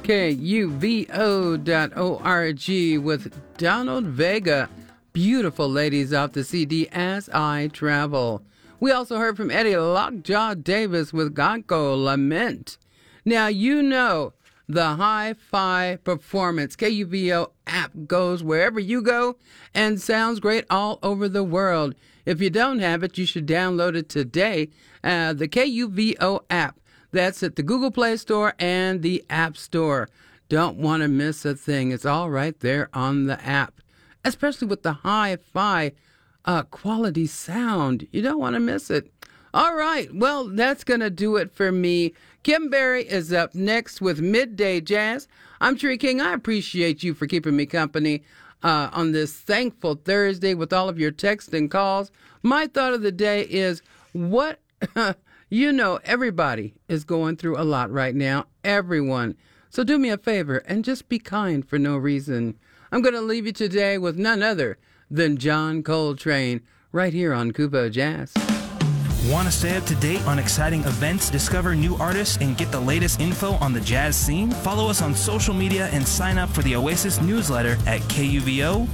KUVO.org with Donald Vega. Beautiful ladies off the CD As I Travel. We also heard from Eddie Lockjaw Davis with Gonko Lament. Now, you know the Hi-Fi Performance KUVO app goes wherever you go and sounds great all over the world. If you don't have it, you should download it today. The KUVO app. That's at the Google Play Store and the App Store. Don't want to miss a thing. It's all right there on the app, especially with the hi-fi quality sound. You don't want to miss it. All right. Well, that's going to do it for me. Kim Berry is up next with Midday Jazz. I'm Tree King. I appreciate you for keeping me company on this thankful Thursday with all of your texts and calls. My thought of the day is what... You know, everybody is going through a lot right now. Everyone. So do me a favor and just be kind for no reason. I'm going to leave you today with none other than John Coltrane right here on Kubo Jazz. Want to stay up to date on exciting events, discover new artists, and get the latest info on the jazz scene? Follow us on social media and sign up for the Oasis newsletter at kuvo.org.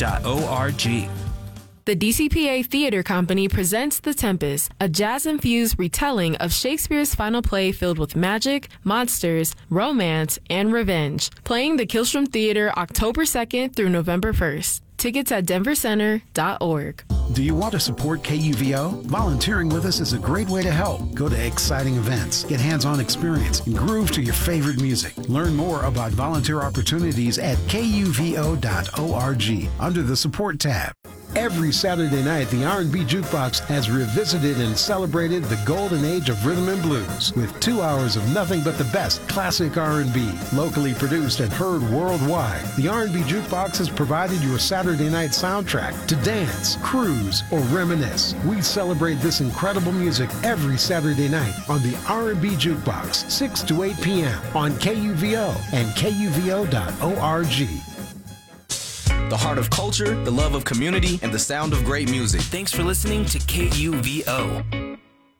The DCPA Theater Company presents The Tempest, a jazz-infused retelling of Shakespeare's final play filled with magic, monsters, romance, and revenge. Playing the Killstrom Theater October 2nd through November 1st. Tickets at denvercenter.org. Do you want to support KUVO? Volunteering with us is a great way to help. Go to exciting events, get hands-on experience, and groove to your favorite music. Learn more about volunteer opportunities at kuvo.org under the Support tab. Every Saturday night, the R&B Jukebox has revisited and celebrated the golden age of rhythm and blues with 2 hours of nothing but the best classic R&B, locally produced and heard worldwide. The R&B Jukebox has provided your Saturday night soundtrack to dance, cruise, or reminisce. We celebrate this incredible music every Saturday night on the R&B Jukebox, 6 to 8 p.m. on KUVO and kuvo.org. The heart of culture, the love of community, and the sound of great music. Thanks for listening to KUVO.